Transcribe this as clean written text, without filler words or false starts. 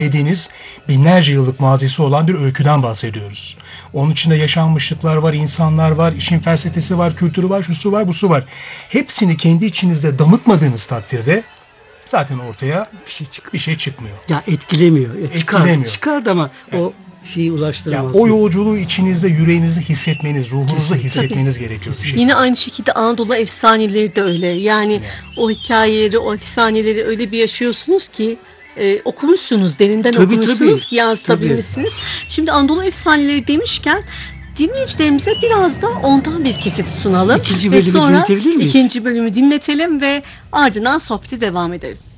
dediğiniz binlerce yıllık mazisi olan bir öyküden bahsediyoruz. Onun içinde yaşanmışlıklar var, insanlar var, işin felsefesi var, kültürü var, şusu var, busu var. Hepsini kendi içinizde damıtmadığınız takdirde zaten ortaya bir şey çıkmıyor. Ya etkilemiyor. Etkilemiyor. Çıkardı ama o şeyi Yani ulaştıramazsınız. o yolculuğu içinizde, yüreğinizde hissetmeniz, ruhunuzda hissetmeniz gerekiyor bir şey. Yine aynı şekilde Anadolu efsaneleri de öyle. Yani o hikayeleri, o efsaneleri öyle bir yaşıyorsunuz ki okumuşsunuz, derinden Tabii, okumuşsunuz tabii. ki yansıtabilmişsiniz. Şimdi Anadolu efsaneleri demişken dinleyicilerimize biraz da ondan bir kesit sunalım. İkinci ve bölümü sonra dinletebilir miyiz? ikinci bölümü dinletelim ve ardından sohbeti devam edelim.